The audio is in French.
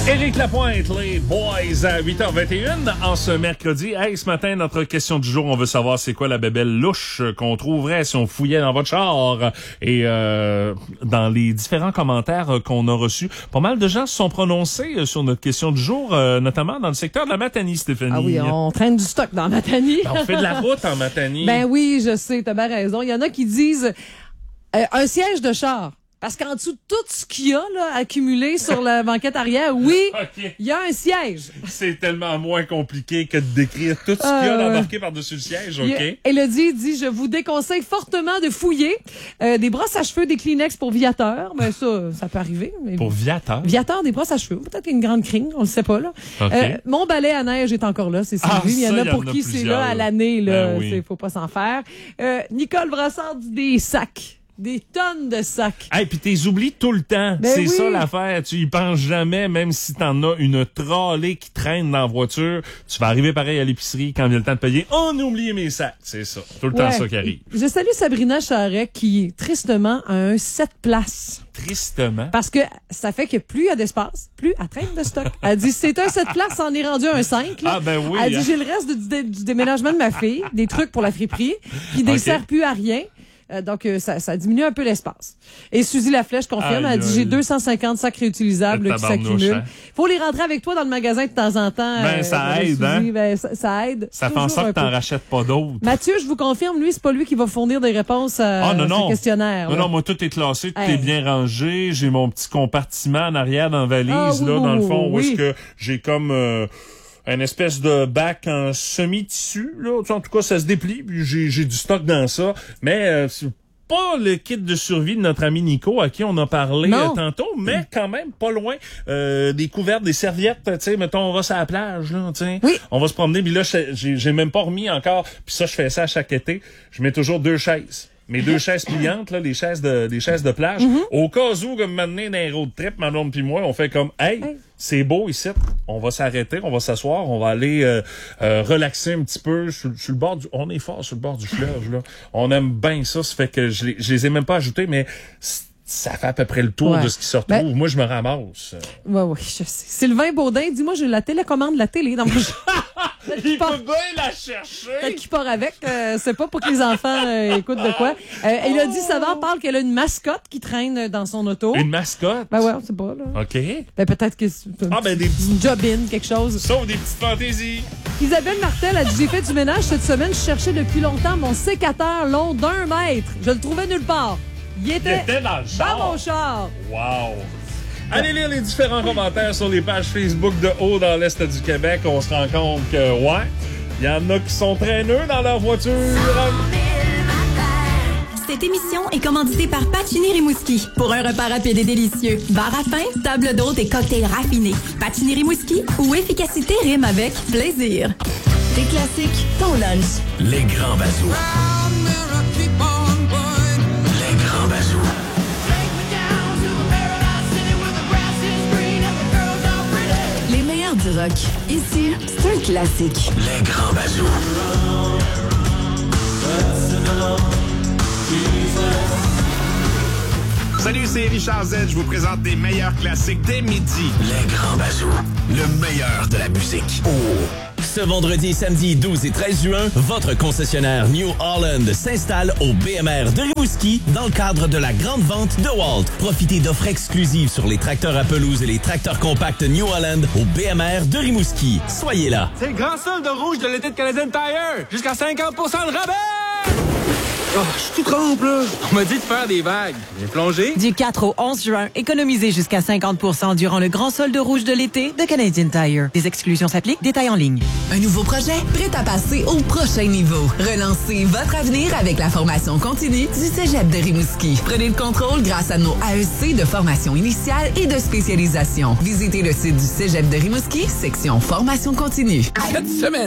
Éric Lapointe, les boys, à 8h21 en ce mercredi. Hey, ce matin, notre question du jour, on veut savoir c'est quoi la bébelle louche qu'on trouverait si on fouillait dans votre char. Et dans les différents commentaires qu'on a reçus, pas mal de gens se sont prononcés sur notre question du jour, notamment dans le secteur de la Matanie, Stéphanie. Ah oui, on traîne du stock dans Matanie. Ben, on fait de la route en Matanie. Ben oui, je sais, t'as bien raison. Il y en a qui disent un siège de char. Parce qu'en dessous de tout ce qu'il y a là, accumulé sur la banquette arrière, oui, il y a un siège. C'est tellement moins compliqué que de décrire tout ce qu'il y a embarqué par-dessus le siège, OK? Elodie dit, je vous déconseille fortement de fouiller des brosses à cheveux, des Kleenex pour Viateur. Ben ça peut arriver. Mais pour Viateur? Viateur, des brosses à cheveux. Peut-être une grande crine, on le sait pas, là. Okay. Mon balai à neige est encore là, c'est Sylvie. Il y en a pour qui c'est là à l'année, là. Ben oui. Faut pas s'en faire. Nicole Brassard dit des sacs. Des tonnes de sacs. Hey, puis t'es oublies tout le temps. Ben c'est oui. ça l'affaire. Tu y penses jamais, même si t'en as une trolley qui traîne dans la voiture. Tu vas arriver pareil à l'épicerie quand vient le temps de payer. On a oublié mes sacs. C'est ça. Tout le temps ça qui arrive. Je salue Sabrina Charret qui, tristement, a un 7 places. Tristement. Parce que ça fait que plus il y a d'espace, plus elle traîne de stock. Elle dit, c'est un 7 places, ça en est rendu un 5. Là. Ah ben oui. Elle dit, j'ai le reste du déménagement de ma fille, des trucs pour la friperie, qui ne sert plus à rien. Donc, ça diminue un peu l'espace. Et Suzy Laflèche confirme, elle dit, j'ai 250 sacs réutilisables qui s'accumulent. Faut les rentrer avec toi dans le magasin de temps en temps. Ben, ça aide, Suzy. hein? Ben, ça aide. Ça fait en sorte que t'en rachètes pas d'autres. Mathieu, je vous confirme, lui, c'est pas lui qui va fournir des réponses à ce questionnaire. Non, moi, tout est classé, tout est bien rangé. J'ai mon petit compartiment en arrière dans la valise, dans le fond, où est-ce que j'ai comme... une espèce de bac en semi-tissu, là. En tout cas, ça se déplie, puis j'ai du stock dans ça. Mais c'est pas le kit de survie de notre ami Nico, à qui on a parlé tantôt, mais quand même pas loin. Des couvertes, des serviettes, tu sais, mettons, on va sur la plage, là, tu sais. Oui. On va se promener, puis là, j'ai même pas remis encore. Puis ça, je fais ça à chaque été. Je mets toujours 2 chaises. Mes 2 chaises pliantes, là, les chaises de plage. Au cas où, comme maintenant, dans un road trip, ma blonde puis moi, on fait comme, hey, c'est beau ici. On va s'arrêter, on va s'asseoir, on va aller relaxer un petit peu sur le bord on est fort sur le bord du fleuve, là. On aime bien ça. Ça fait que je les ai même pas ajoutés, mais ça fait à peu près le tour de ce qui se retrouve. Moi, je me ramasse. Oui, je sais. Sylvain Baudin dit, moi, j'ai la télécommande de la télé dans mon Il peut bien la chercher. Peut-être qu'il part avec. C'est pas pour que les enfants écoutent de quoi. Elodie Savard parle qu'elle a une mascotte qui traîne dans son auto. Une mascotte? Ben ouais, on sait pas, là. OK. Ben peut-être que c'est une job-in, quelque chose. Sauf des petites fantaisies. Isabelle Martel a dit, j'ai fait du ménage cette semaine. Je cherchais depuis longtemps mon sécateur long d'1 mètre. Je le trouvais nulle part. Il était dans le char. Dans mon char. Wow. Allez lire les différents commentaires sur les pages Facebook de Haut dans l'Est du Québec. On se rend compte que, il y en a qui sont traîneux dans leur voiture. Cette émission est commanditée par Pacini Rimouski. Pour un repas rapide et délicieux, bar à pain, table d'hôte et cocktails raffinés. Pacini Rimouski, où efficacité rime avec plaisir. Des classiques, ton lunch. Les grands bazous. Les grands bazous. Les meilleurs du rock. Ici, c'est un classique. Les grands bazous. Salut, c'est Richard Z. Je vous présente les meilleurs classiques dès midi. Les grands bazous. Le meilleur de la musique. Ce vendredi, samedi 12 et 13 juin, votre concessionnaire New Holland s'installe au BMR de Rimouski dans le cadre de la grande vente de Walt. Profitez d'offres exclusives sur les tracteurs à pelouse et les tracteurs compacts New Holland au BMR de Rimouski. Soyez là. C'est le grand solde rouge de l'été de Canadian Tire. Jusqu'à 50% de rabais! Oh, je suis tout trempe, là. On m'a dit de faire des vagues. J'ai plongé. Du 4 au 11 juin, économisez jusqu'à 50% durant le grand solde rouge de l'été de Canadian Tire. Des exclusions s'appliquent, détails en ligne. Un nouveau projet prêt à passer au prochain niveau. Relancez votre avenir avec la formation continue du Cégep de Rimouski. Prenez le contrôle grâce à nos AEC de formation initiale et de spécialisation. Visitez le site du Cégep de Rimouski, section formation continue. Cette semaine.